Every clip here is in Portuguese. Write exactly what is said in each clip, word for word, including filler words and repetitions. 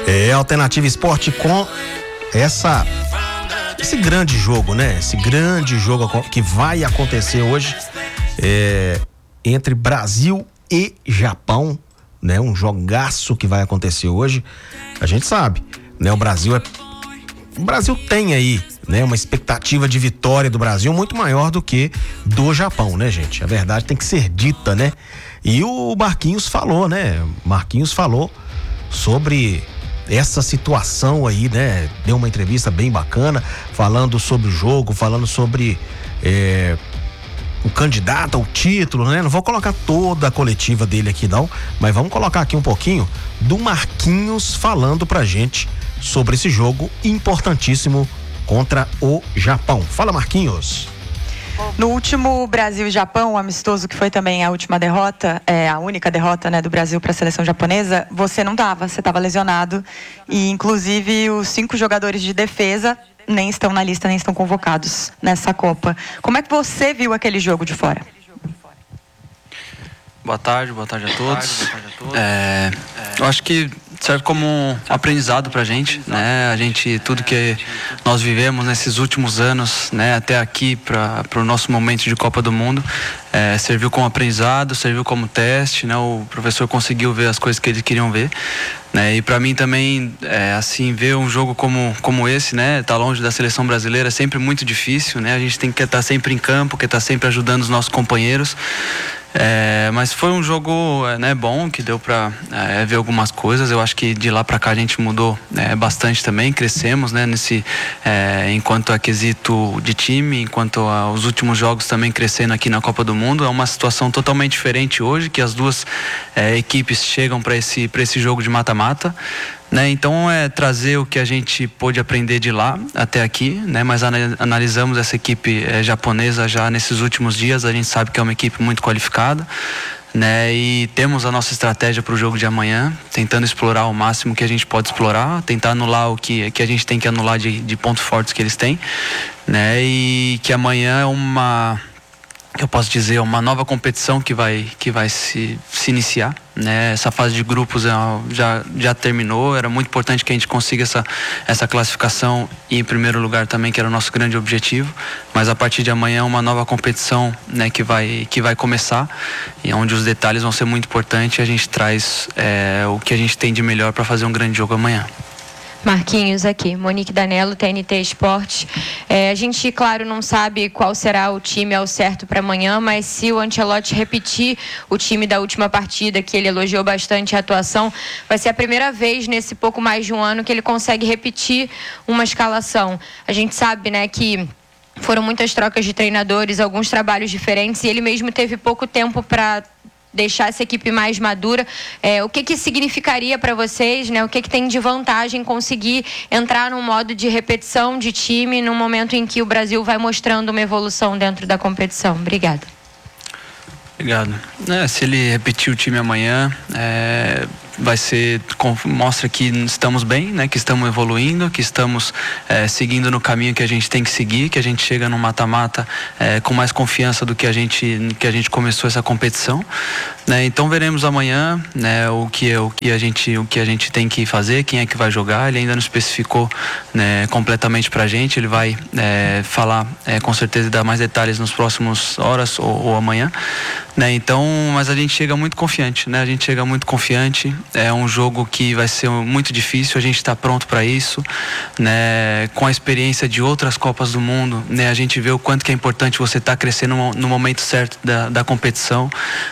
É Alternativa Esporte com essa esse grande jogo, né? Esse grande jogo que vai acontecer hoje é, entre Brasil e Japão, né? Um jogaço que vai acontecer hoje. A gente sabe, né? O Brasil é o Brasil tem aí, né, uma expectativa de vitória do Brasil muito maior do que do Japão, né, gente? A verdade tem que ser dita, né? E o Marquinhos falou, né? Marquinhos falou sobre essa situação aí, né? Deu uma entrevista bem bacana, falando sobre o jogo, falando sobre é, o candidato ao título, né? Não vou colocar toda a coletiva dele aqui não, mas vamos colocar aqui um pouquinho do Marquinhos falando pra gente sobre esse jogo importantíssimo contra o Japão. Fala, Marquinhos. No último Brasil e Japão, amistoso, que foi também a última derrota, é, a única derrota, né, do Brasil para a seleção japonesa, você não estava, você estava lesionado e inclusive os cinco jogadores de defesa nem estão na lista, nem estão convocados nessa Copa. Como é que você viu aquele jogo de fora? Boa tarde, boa tarde a todos. É, eu acho que serve como um aprendizado pra gente, né? A gente, tudo que nós vivemos nesses últimos anos, né, até aqui para o nosso momento de Copa do Mundo, é, serviu como aprendizado, serviu como teste, né? O professor conseguiu ver as coisas que eles queriam ver, né? E para mim também, é, assim, ver um jogo como, como esse, né? Tá longe da seleção brasileira é sempre muito difícil, né? A gente tem que estar sempre em campo, que estar sempre ajudando os nossos companheiros. É, mas foi um jogo, né, bom, que deu para é, ver algumas coisas. Eu acho que de lá para cá a gente mudou é, bastante também, crescemos, né, nesse, é, enquanto a quesito de time, enquanto aos últimos jogos também crescendo aqui na Copa do Mundo. É uma situação totalmente diferente hoje, que as duas é, equipes chegam para esse, para esse jogo de mata-mata. Né, então é trazer o que a gente pôde aprender de lá até aqui, né, mas analisamos essa equipe é, japonesa já nesses últimos dias. A gente sabe que é uma equipe muito qualificada, né, e temos a nossa estratégia para o jogo de amanhã, tentando explorar o máximo que a gente pode explorar, tentar anular o que, que a gente tem que anular de, de pontos fortes que eles têm, né, e que amanhã é uma, eu posso dizer, uma nova competição que vai, que vai se, se iniciar, né? Essa fase de grupos já, já terminou. Era muito importante que a gente consiga essa, essa classificação e em primeiro lugar também, que era o nosso grande objetivo, mas a partir de amanhã é uma nova competição, né, que vai, que vai começar, e onde os detalhes vão ser muito importantes e a gente traz é, o que a gente tem de melhor para fazer um grande jogo amanhã. Marquinhos aqui, Monique Danello, T N T Esporte. É, a gente, claro, não sabe qual será o time ao certo para amanhã, mas se o Ancelotti repetir o time da última partida, que ele elogiou bastante a atuação, vai ser a primeira vez nesse pouco mais de um ano que ele consegue repetir uma escalação. A gente sabe, né, que foram muitas trocas de treinadores, alguns trabalhos diferentes, e ele mesmo teve pouco tempo para deixar essa equipe mais madura. É, o que que significaria para vocês, né? O que que tem de vantagem conseguir entrar num modo de repetição de time num momento em que o Brasil vai mostrando uma evolução dentro da competição? Obrigada. Obrigado. É, se ele repetir o time amanhã, é, vai ser, mostra que estamos bem, né? Que estamos evoluindo, que estamos é, seguindo no caminho que a gente tem que seguir, que a gente chega no mata-mata é, com mais confiança do que a gente, que a gente começou essa competição, né? Então veremos amanhã, né, o que, o, que a gente, o que a gente tem que fazer, quem é que vai jogar. Ele ainda não especificou, né, completamente pra gente. Ele vai é, falar é, com certeza e dar mais detalhes nos próximos horas ou, ou amanhã, né? Então, mas a gente chega muito confiante, né? A gente chega muito confiante. É um jogo que vai ser muito difícil, a gente está pronto para isso, né? Com a experiência de outras Copas do Mundo, né? A gente vê o quanto que é importante você estar tá crescendo no, no momento certo da, da competição,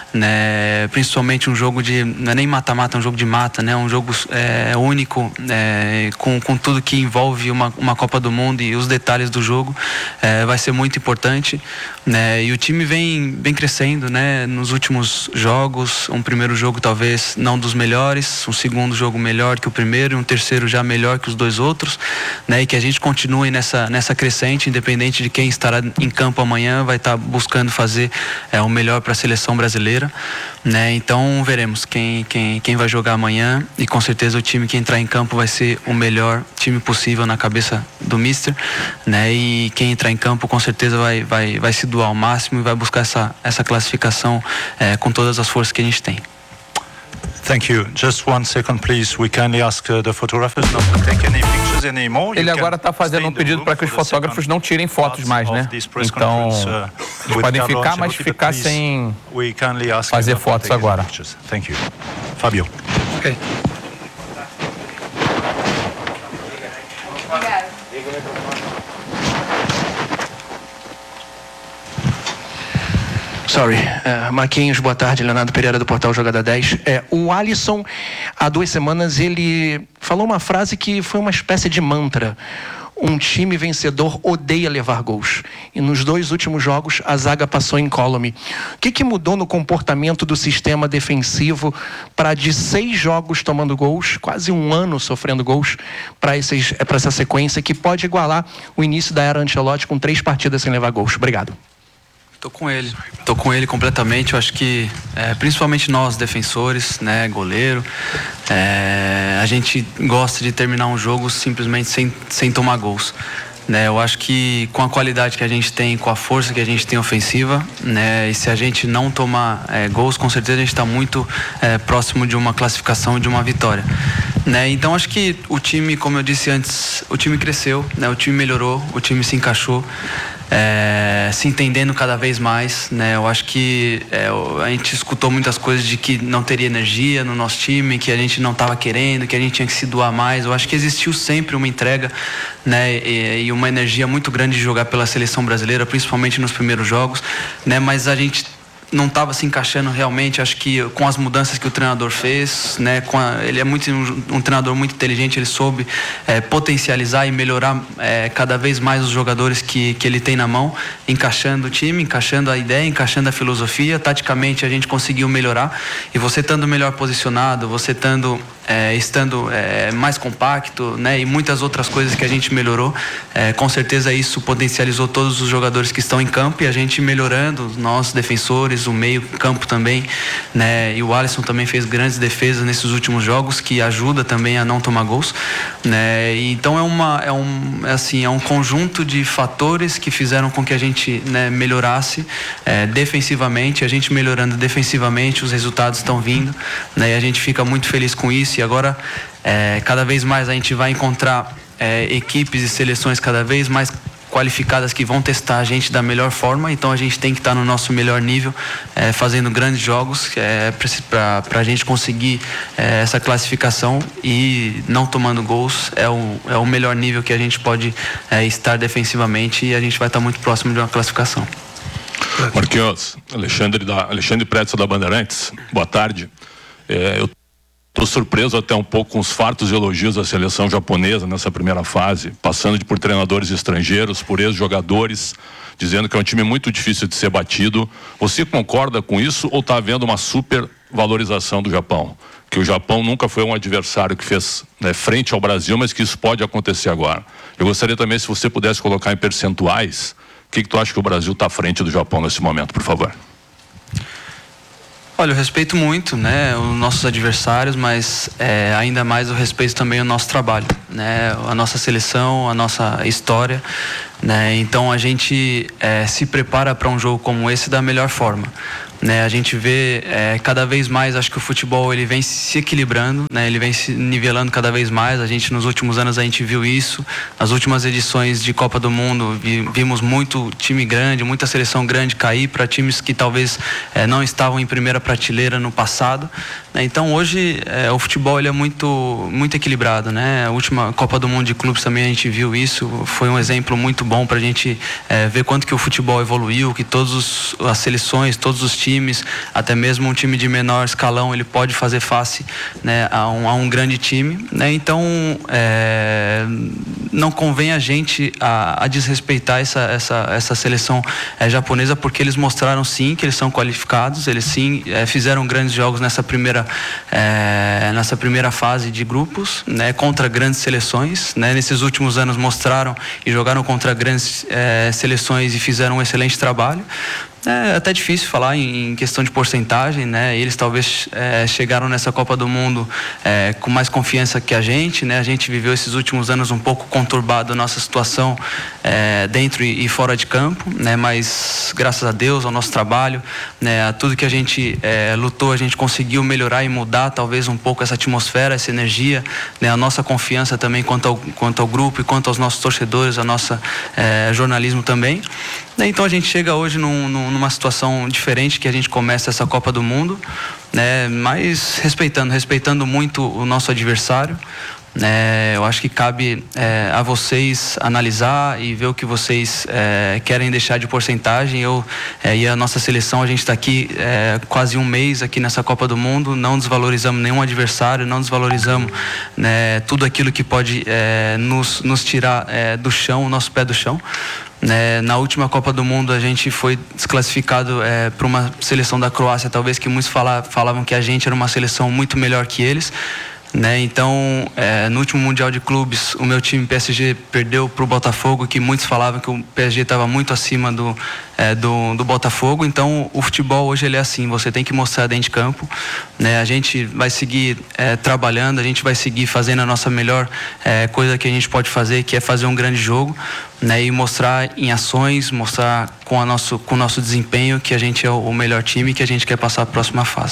né? Principalmente um jogo de, não é nem mata-mata, é um jogo de mata, né? Um jogo é, único, é, com, com tudo que envolve uma, uma Copa do Mundo e os detalhes do jogo, é, vai ser muito importante, né? E o time vem, vem crescendo, né? Nos últimos jogos, um primeiro jogo talvez não dos melhores, um segundo jogo melhor que o primeiro e um terceiro já melhor que os dois outros, né? E que a gente continue nessa, nessa crescente, independente de quem estará em campo amanhã, vai estar buscando fazer é, o melhor para a seleção brasileira, né? Então veremos quem, quem, quem vai jogar amanhã, e com certeza o time que entrar em campo vai ser o melhor time possível na cabeça do mister, né? E quem entrar em campo com certeza vai, vai, vai se doar ao máximo e vai buscar essa, essa classificação é, com todas as forças que a gente tem. Thank you. Just one second, please. We kindly ask uh, the photographers not to take any pictures anymore. Ele agora está fazendo um pedido para que os fotógrafos não tirem fotos mais, né? Então, eles podem ficar, mas ficar sem fazer fotos agora. Thank you. Fabio. Ok. Sorry. Uh, Marquinhos, boa tarde. Leonardo Pereira do Portal Jogada dez. É, o Alisson, há duas semanas, ele falou uma frase que foi uma espécie de mantra. Um time vencedor odeia levar gols. E nos dois últimos jogos, a zaga passou incólume. O que, que mudou no comportamento do sistema defensivo para de seis jogos tomando gols, quase um ano sofrendo gols, para essa sequência que pode igualar o início da era Ancelotti com três partidas sem levar gols? Obrigado. Tô com ele, tô com ele completamente. Eu acho que, é, principalmente nós defensores, né, goleiro, é, a gente gosta de terminar um jogo simplesmente sem, sem tomar gols. Né, eu acho que com a qualidade que a gente tem, com a força que a gente tem ofensiva, né, e se a gente não tomar é, gols, com certeza a gente está muito é, próximo de uma classificação, de uma vitória. Né, então acho que o time, como eu disse antes, o time cresceu, né, o time melhorou, o time se encaixou. É, se entendendo cada vez mais, né? Eu acho que é, a gente escutou muitas coisas de que não teria energia no nosso time, que a gente não estava querendo, que a gente tinha que se doar mais. Eu acho que existiu sempre uma entrega, né? E, e uma energia muito grande de jogar pela seleção brasileira, principalmente nos primeiros jogos, né? Mas a gente não estava se encaixando realmente, acho que com as mudanças que o treinador fez, né, com a, ele é muito um, um treinador muito inteligente, ele soube é, potencializar e melhorar é, cada vez mais os jogadores que, que ele tem na mão, encaixando o time, encaixando a ideia, encaixando a filosofia. Taticamente a gente conseguiu melhorar, e você estando melhor posicionado, você estando É, estando é, mais compacto, né, e muitas outras coisas que a gente melhorou, é, com certeza isso potencializou todos os jogadores que estão em campo, e a gente melhorando, nós defensores, o meio campo também, né, e o Alisson também fez grandes defesas nesses últimos jogos, que ajuda também a não tomar gols, né, e então é uma é um é assim é um conjunto de fatores que fizeram com que a gente, né, melhorasse é, defensivamente. A gente melhorando defensivamente, os resultados estão vindo, né, e a gente fica muito feliz com isso. E agora, é, cada vez mais a gente vai encontrar é, equipes e seleções cada vez mais qualificadas que vão testar a gente da melhor forma. Então a gente tem que estar no nosso melhor nível, é, fazendo grandes jogos, é, para a gente conseguir é, essa classificação, e não tomando gols é o, é o melhor nível que a gente pode é, estar defensivamente, e a gente vai estar muito próximo de uma classificação. Marquinhos, Alexandre, da, Alexandre Pretzel da Bandeirantes, boa tarde. É, eu Estou surpreso até um pouco com os fartos elogios à seleção japonesa nessa primeira fase, passando por treinadores estrangeiros, por ex-jogadores, dizendo que é um time muito difícil de ser batido. Você concorda com isso, ou está havendo uma super valorização do Japão? Que o Japão nunca foi um adversário que fez, né, frente ao Brasil, mas que isso pode acontecer agora. Eu gostaria também, se você pudesse colocar em percentuais, o que, que tu acha que o Brasil está à frente do Japão nesse momento, por favor? Olha, eu respeito muito, né, os nossos adversários, mas é, ainda mais eu respeito também o nosso trabalho, né, a nossa seleção, a nossa história, né, então a gente é, se prepara para um jogo como esse da melhor forma. Né, a gente vê é, cada vez mais, acho que o futebol ele vem se equilibrando, né, ele vem se nivelando cada vez mais. A gente, nos últimos anos, a gente viu isso. Nas últimas edições de Copa do Mundo, vi, vimos muito time grande, muita seleção grande cair para times que talvez é, não estavam em primeira prateleira no passado. Né, então hoje é, o futebol ele é muito, muito equilibrado, né? A última Copa do Mundo de clubes também a gente viu isso. Foi um exemplo muito bom para a gente é, ver quanto que o futebol evoluiu, que todas as seleções, todos os times times, até mesmo um time de menor escalão, ele pode fazer face, né, a, um, a um grande time, né? Então é, não convém a gente a, a desrespeitar essa, essa, essa seleção é, japonesa, porque eles mostraram sim que eles são qualificados, eles sim é, fizeram grandes jogos nessa primeira é, nessa primeira fase de grupos, né, contra grandes seleções, né? Nesses últimos anos mostraram e jogaram contra grandes é, seleções e fizeram um excelente trabalho, É até difícil falar em questão de porcentagem, né? Eles talvez é, chegaram nessa Copa do Mundo é, com mais confiança que a gente, né? A gente viveu esses últimos anos um pouco conturbado a nossa situação é, dentro e, e fora de campo, né? Mas graças a Deus, ao nosso trabalho, né? A tudo que a gente é, lutou, a gente conseguiu melhorar e mudar talvez um pouco essa atmosfera, essa energia, né? A nossa confiança também quanto ao, quanto ao grupo e quanto aos nossos torcedores, a nossa é, jornalismo também. Então a gente chega hoje num, numa situação diferente, que a gente começa essa Copa do Mundo, né? Mas respeitando, respeitando muito o nosso adversário. É, eu acho que cabe é, a vocês analisar e ver o que vocês é, querem deixar de porcentagem. Eu é, e a nossa seleção, a gente está aqui é, quase um mês aqui nessa Copa do Mundo, não desvalorizamos nenhum adversário, não desvalorizamos né, tudo aquilo que pode é, nos, nos tirar é, do chão, o nosso pé do chão. É, na última Copa do Mundo a gente foi desclassificado é, para uma seleção da Croácia, talvez que muitos fala, falavam que a gente era uma seleção muito melhor que eles. Né? Então, é, no último Mundial de Clubes, o meu time P S G perdeu para o Botafogo, que muitos falavam que o P S G estava muito acima do, é, do, do Botafogo. Então, o futebol hoje ele é assim, você tem que mostrar dentro de campo. Né? A gente vai seguir é, trabalhando, a gente vai seguir fazendo a nossa melhor é, coisa que a gente pode fazer, que é fazer um grande jogo, né? E mostrar em ações, mostrar com, a nosso, com o nosso desempenho que a gente é o melhor time e que a gente quer passar a próxima fase.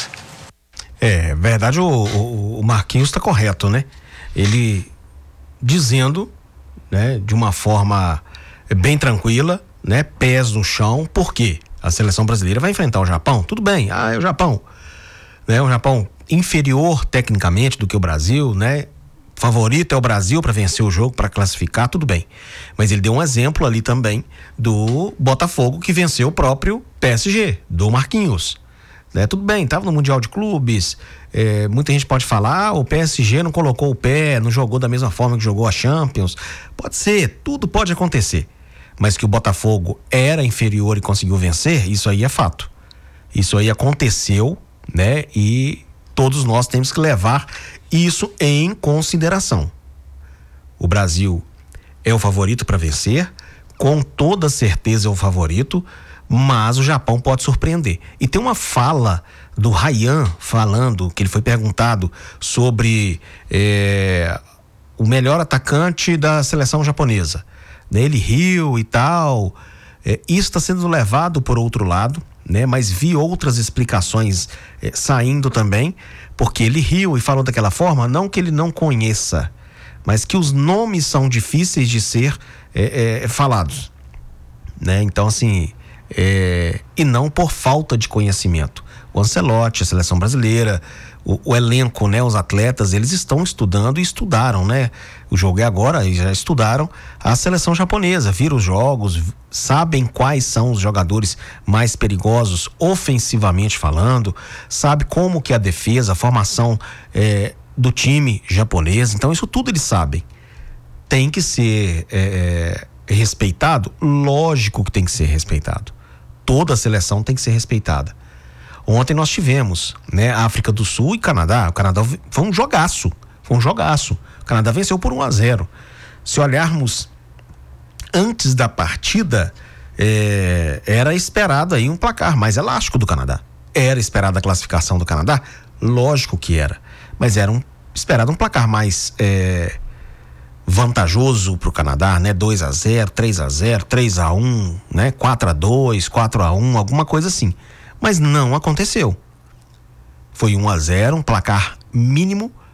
É verdade, o, o, o Marquinhos está correto, né? Ele dizendo, né, de uma forma bem tranquila, né, pés no chão, porque a seleção brasileira vai enfrentar o Japão. Tudo bem, ah, é o Japão, né? O Japão inferior tecnicamente do que o Brasil, né? Favorito é o Brasil para vencer o jogo, para classificar, tudo bem. Mas ele deu um exemplo ali também do Botafogo, que venceu o próprio P S G, do Marquinhos. Né? Tudo bem, estava no Mundial de Clubes, é, muita gente pode falar, ah, o P S G não colocou o pé, não jogou da mesma forma que jogou a Champions. Pode ser, tudo pode acontecer. Mas que o Botafogo era inferior e conseguiu vencer, isso aí é fato. Isso aí aconteceu, né? E todos nós temos que levar isso em consideração. O Brasil é o favorito para vencer, com toda certeza é o favorito, mas o Japão pode surpreender. E tem uma fala do Ryan falando, que ele foi perguntado sobre é, o melhor atacante da seleção japonesa. Ele riu e tal. É, isso está sendo levado por outro lado, né? Mas vi outras explicações é, saindo também, porque ele riu e falou daquela forma, não que ele não conheça, mas que os nomes são difíceis de ser é, é, falados, né? Então, assim, é, e não por falta de conhecimento. O Ancelotti, a seleção brasileira, o, o elenco, né? Os atletas, eles estão estudando e estudaram, né? O jogo é agora, e já estudaram a seleção japonesa, viram os jogos, sabem quais são os jogadores mais perigosos ofensivamente falando, sabe como que é a defesa, a formação é, do time japonês. Então isso tudo eles sabem. Tem que ser é, respeitado? Lógico que tem que ser respeitado. Toda a seleção tem que ser respeitada. Ontem nós tivemos, né, África do Sul e Canadá. O Canadá foi um jogaço, foi um jogaço. O Canadá venceu por um a zero. Se olharmos antes da partida, é, era esperado aí um placar mais elástico do Canadá. Era esperada a classificação do Canadá? Lógico que era. Mas era um, esperado um placar mais é, vantajoso para o Canadá, né? dois a zero, três a zero, três a um, né? quatro a dois, quatro a um, alguma coisa assim. Mas não aconteceu. Foi um a zero, um placar mínimo,